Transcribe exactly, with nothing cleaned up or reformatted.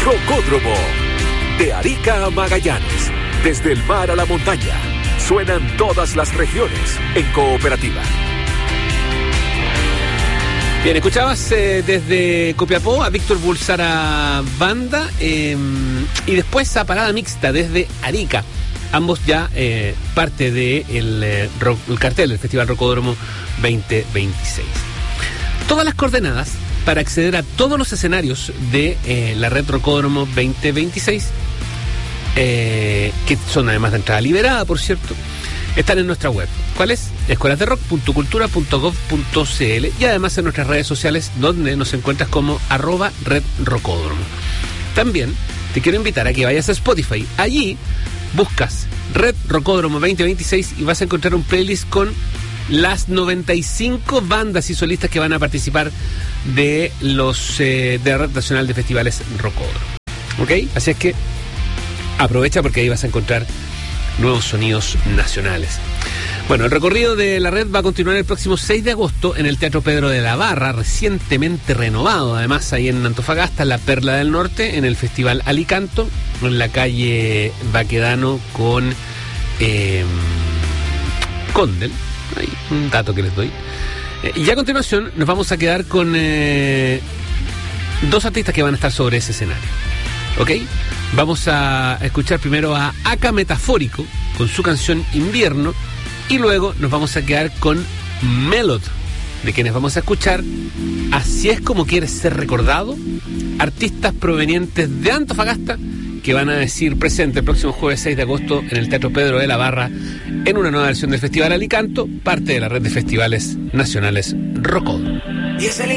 Rocódromo. De Arica a Magallanes, desde el mar a la montaña, suenan todas las regiones en cooperativa. Bien, escuchabas eh, desde Copiapó a Víctor Bulsara Banda eh, y después a Parada Mixta desde Arica. Ambos ya eh, parte del de eh, el cartel del Festival Rocódromo veinte veintiséis. Todas las coordenadas para acceder a todos los escenarios de eh, la red Rocódromo veinte veintiséis, eh, que son además de entrada liberada, por cierto, están en nuestra web. ¿Cuál es? escuelas de rock punto cultura punto gov punto cl, y además en nuestras redes sociales, donde nos encuentras como arroba red rocódromo. También te quiero invitar a que vayas a Spotify. Allí buscas Red Rocódromo veinte veintiséis y vas a encontrar un playlist con las noventa y cinco bandas y solistas que van a participar de los eh, de la Red Nacional de Festivales Rocódromo. ¿Ok? Así es que aprovecha, porque ahí vas a encontrar nuevos sonidos nacionales. Bueno, el recorrido de la red va a continuar el próximo seis de agosto en el Teatro Pedro de la Barra, recientemente renovado, además, ahí en Antofagasta, la Perla del Norte, en el Festival Alicanto, en la calle Baquedano con eh, Condel. Ahí, un dato que les doy. Eh, y a continuación nos vamos a quedar con eh, dos artistas que van a estar sobre ese escenario. ¿Ok? Vamos a escuchar primero a Aka Metafórico con su canción Invierno, y luego nos vamos a quedar con Melod, de quienes vamos a escuchar Así es como quieres ser recordado, artistas provenientes de Antofagasta que van a decir presente el próximo jueves seis de agosto en el Teatro Pedro de la Barra en una nueva versión del Festival Alicanto, parte de la red de festivales nacionales Rocódromo.